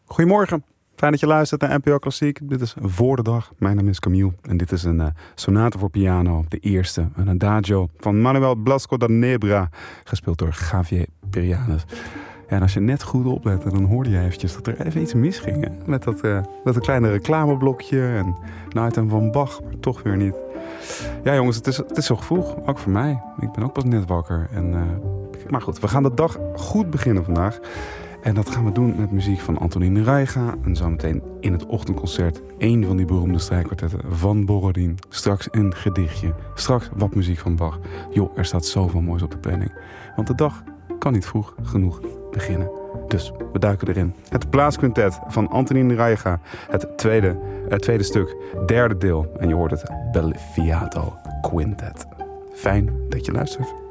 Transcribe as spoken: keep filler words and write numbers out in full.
Goedemorgen, fijn dat je luistert naar N P O Klassiek. Dit is Voor de Dag. Mijn naam is Camille en dit is een uh, sonate voor piano. De eerste, een adagio van Manuel Blasco da Nebra, gespeeld door Javier Perianes. Ja, en als je net goed oplette, dan hoorde je eventjes dat er even iets misging. Hè? Met dat, uh, dat een kleine reclameblokje en een item van Bach, maar toch weer niet. Ja jongens, het is, het is zo vroeg, ook voor mij. Ik ben ook pas net wakker. En, uh, maar goed, we gaan de dag goed beginnen vandaag. En dat gaan we doen met muziek van Antonín Raiga. En zometeen in het ochtendconcert één van die beroemde strijkkwartetten van Borodin. Straks een gedichtje. Straks wat muziek van Bach. Joh, er staat zoveel moois op de planning. Want de dag kan niet vroeg genoeg beginnen. Dus we duiken erin. Het Blaasquintet van Antonín Raiga. Het tweede, het tweede stuk, derde deel. En je hoort het Belfiato Quintet. Fijn dat je luistert.